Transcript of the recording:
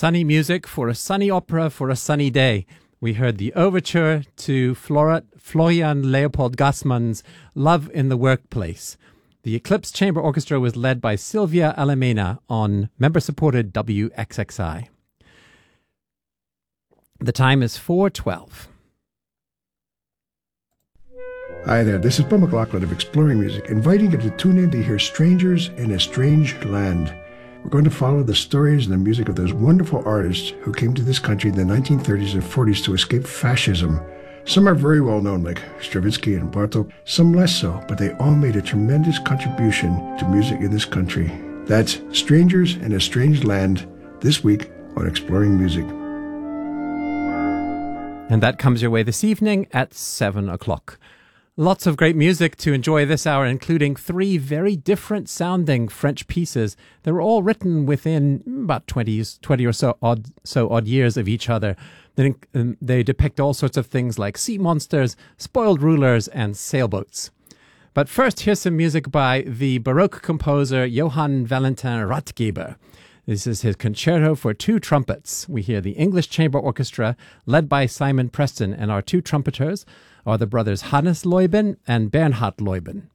Sunny music for a sunny opera for a sunny day. We heard the overture to Florian Leopold Gassmann's Love in the Workplace. The Eclipse Chamber Orchestra was led by Silvia Alemena on member-supported WXXI. The time is 4:12. Hi there, this is Paul McLaughlin of Exploring Music, inviting you to tune in to hear Strangers in a Strange Land. We're going to follow the stories and the music of those wonderful artists who came to this country in the 1930s and 40s to escape fascism. Some are very well known, like Stravinsky and Bartók, some less so, but they all made a tremendous contribution to music in this country. That's Strangers in a Strange Land, this week on Exploring Music. And that comes your way this evening at 7 o'clock. Lots of great music to enjoy this hour, including 3 very different sounding French pieces. They were all written within about 20 or so odd years of each other. They depict all sorts of things like sea monsters, spoiled rulers, and sailboats. But first, here's some music by the Baroque composer Johann Valentin Rathgeber. This is his concerto for 2 trumpets. We hear the English Chamber Orchestra, led by Simon Preston, and our 2 trumpeters are the brothers Hannes Leuben and Bernhard Leuben.